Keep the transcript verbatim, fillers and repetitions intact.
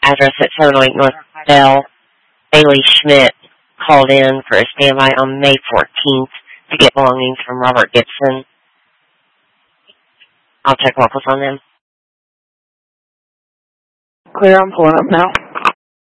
address at seven oh eight North Bell. Bailey Schmidt called in for a standby on May fourteenth to get belongings from Robert Gibson. I'll check locals on them. Clear, I'm pulling up now.